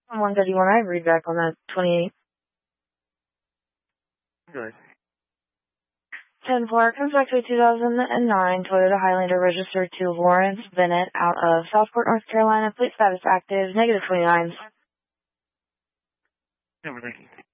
131, I read back on that 28. Good. 10-4 comes back to a 2009 Toyota Highlander registered to Lawrence Bennett out of Southport, North Carolina. Plate status active, -29. Never thinking.